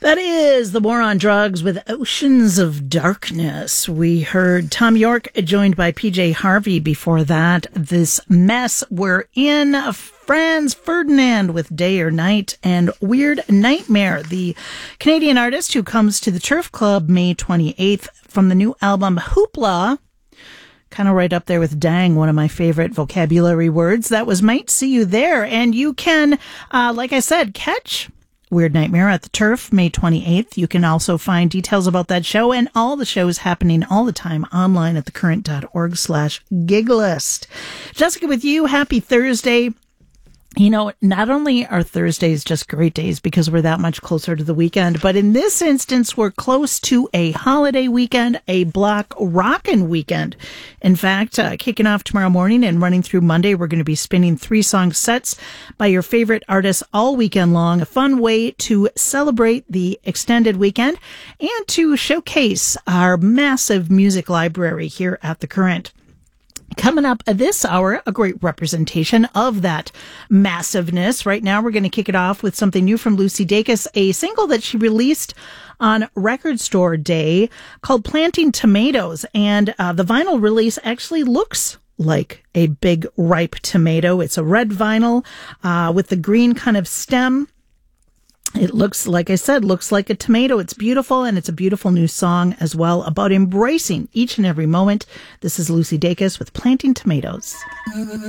That is The War on Drugs with Oceans of Darkness. We heard Tom York joined by PJ Harvey before that. This Mess We're In. Franz Ferdinand with Day or Night, and Weird Nightmare, the Canadian artist who comes to the Turf Club May 28th from the new album Hoopla. Kind of right up there with dang, one of my favorite vocabulary words. That was Might See You There. And you can, like I said, catch Weird Nightmare at the Turf, May 28th. You can also find details about that show and all the shows happening all the time online at thecurrent.org/giglist. Jessica with you. Happy Thursday. You know, not only are Thursdays just great days because we're that much closer to the weekend, but in this instance, we're close to a holiday weekend, a block rockin' weekend. In fact, kicking off tomorrow morning and running through Monday, we're going to be spinning 3-song sets by your favorite artists all weekend long. A fun way to celebrate the extended weekend and to showcase our massive music library here at The Current. Coming up this hour, a great representation of that massiveness. Right now, we're going to kick it off with something new from Lucy Dacus, a single that she released on Record Store Day called Planting Tomatoes. And the vinyl release actually looks like a big ripe tomato. It's a red vinyl with the green kind of stem. It looks, like I said, looks like a tomato. It's beautiful, and it's a beautiful new song as well about embracing each and every moment. This is Lucy Dacus with Planting Tomatoes.